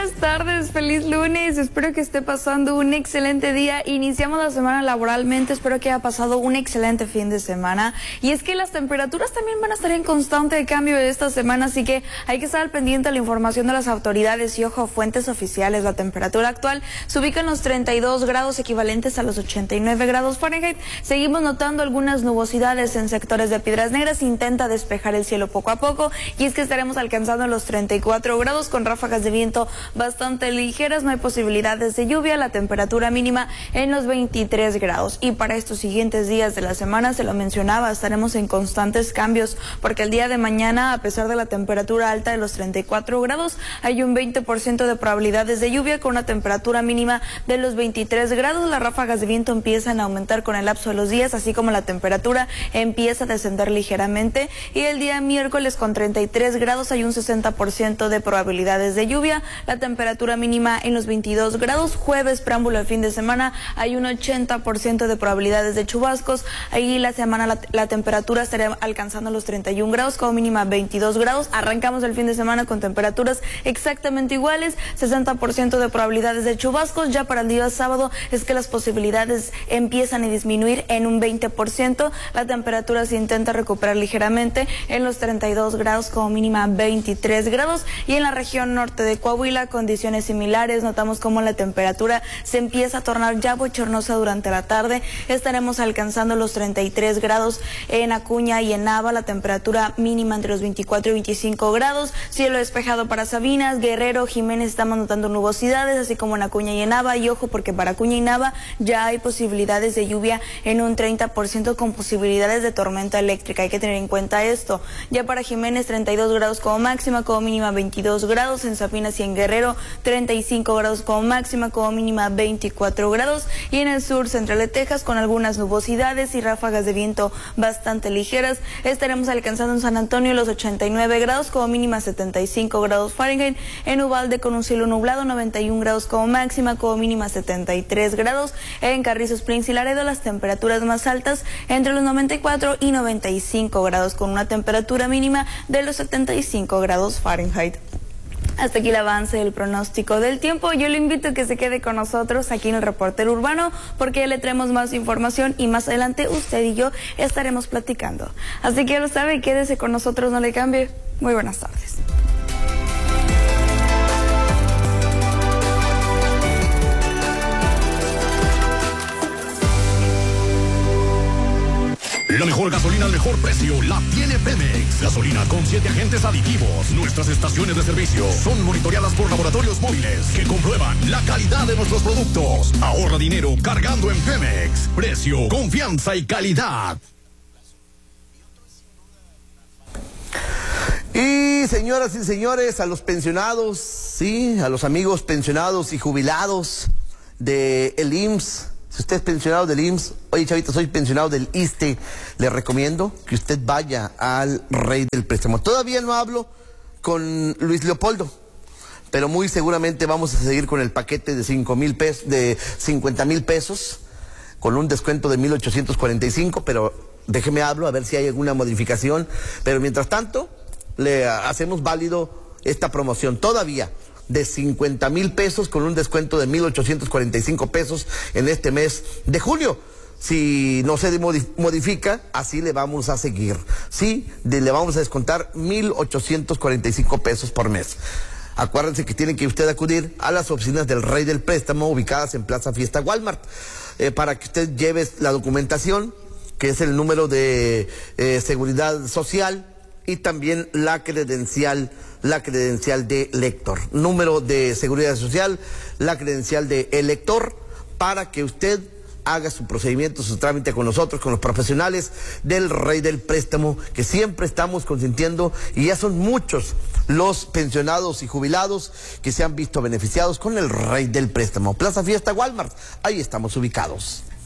buenas tardes, feliz lunes, espero que esté pasando un excelente día. Iniciamos la semana laboralmente, espero que haya pasado un excelente fin de semana. Y es que las temperaturas también van a estar en constante cambio esta semana, así que hay que estar al pendiente de la información de las autoridades y ojo, fuentes oficiales. La temperatura actual se ubica en los 32 grados equivalentes a los 89 grados Fahrenheit. Seguimos notando algunas nubosidades en sectores de Piedras Negras, intenta despejar el cielo poco a poco y es que estaremos alcanzando los 34 grados con ráfagas de viento bastante ligeras, no hay posibilidades de lluvia, la temperatura mínima en los 23 grados. Y para estos siguientes días de la semana, se lo mencionaba, estaremos en constantes cambios, porque el día de mañana, a pesar de la temperatura alta de los 34 grados, hay un 20% de probabilidades de lluvia con una temperatura mínima de los 23 grados. Las ráfagas de viento empiezan a aumentar con el lapso de los días, así como la temperatura empieza a descender ligeramente. Y el día miércoles con 33 grados hay un 60% de probabilidades de lluvia, la temperatura mínima en los 22 grados. Jueves, preámbulo de fin de semana, hay un 80% de probabilidades de chubascos. Ahí la semana la temperatura estaría alcanzando los 31 grados, como mínima 22 grados. Arrancamos el fin de semana con temperaturas exactamente iguales, 60% de probabilidades de chubascos. Ya para el día sábado es que las posibilidades empiezan a disminuir en un 20%. La temperatura se intenta recuperar ligeramente en los 32 grados, como mínima 23 grados. Y en la región norte de Coahuila, condiciones similares, notamos cómo la temperatura se empieza a tornar ya bochornosa durante la tarde. Estaremos alcanzando los 33 grados en Acuña y en Nava, la temperatura mínima entre los 24 y 25 grados. Cielo despejado para Sabinas, Guerrero, Jiménez, estamos notando nubosidades, así como en Acuña y en Nava. Y ojo, porque para Acuña y Nava ya hay posibilidades de lluvia en un 30% con posibilidades de tormenta eléctrica. Hay que tener en cuenta esto. Ya para Jiménez, 32 grados como máxima, como mínima 22 grados. En Sabinas y en Guerrero, 35 grados como máxima, como mínima 24 grados. Y en el sur central de Texas, con algunas nubosidades y ráfagas de viento bastante ligeras, estaremos alcanzando en San Antonio los 89 grados, como mínima 75 grados Fahrenheit. En Uvalde, con un cielo nublado, 91 grados como máxima, como mínima 73 grados. En Carrizo Springs y Laredo, las temperaturas más altas entre los 94 y 95 grados, con una temperatura mínima de los 75 grados Fahrenheit. Hasta aquí el avance del pronóstico del tiempo. Yo le invito a que se quede con nosotros aquí en el Reportero Urbano, porque ya le traemos más información y más adelante usted y yo estaremos platicando. Así que ya lo sabe, quédese con nosotros, no le cambie. Muy buenas tardes. La mejor gasolina al mejor precio la tiene Pemex. Gasolina con 7 agentes aditivos. Nuestras estaciones de servicio son monitoreadas por laboratorios móviles que comprueban la calidad de nuestros productos. Ahorra dinero cargando en Pemex. Precio, confianza y calidad. Y señoras y señores, a los pensionados, sí, a los amigos pensionados y jubilados de el IMSS. Si usted es pensionado del IMSS, oye chavita, soy pensionado del ISSSTE, le recomiendo que usted vaya al Rey del Préstamo. Todavía no hablo con Luis Leopoldo, pero muy seguramente vamos a seguir con el paquete de 50,000 pesos, con un descuento de 1,845, pero déjeme hablo a ver si hay alguna modificación. Pero mientras tanto, le hacemos válido esta promoción todavía de 50,000 pesos con un descuento de 1,845 pesos en este mes de julio. Si no se modifica, así le vamos a seguir. Sí, le vamos a descontar 1,845 pesos por mes. Acuérdense que tiene que usted acudir a las oficinas del Rey del Préstamo ubicadas en Plaza Fiesta Walmart, para que usted lleve la documentación, que es el número de seguridad social, y también la credencial de lector. Número de seguridad social, la credencial de elector, para que usted haga su procedimiento, su trámite con nosotros, con los profesionales del Rey del Préstamo, que siempre estamos consintiendo, y ya son muchos los pensionados y jubilados que se han visto beneficiados con el Rey del Préstamo. Plaza Fiesta Walmart, ahí estamos ubicados.